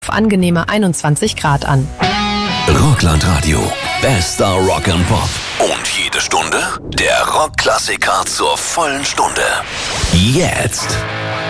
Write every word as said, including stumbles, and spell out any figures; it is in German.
auf angenehme einundzwanzig Grad an. Rockland-Radio. Bester Rock and Pop. Und jede Stunde der Rockklassiker zur vollen Stunde. Jetzt.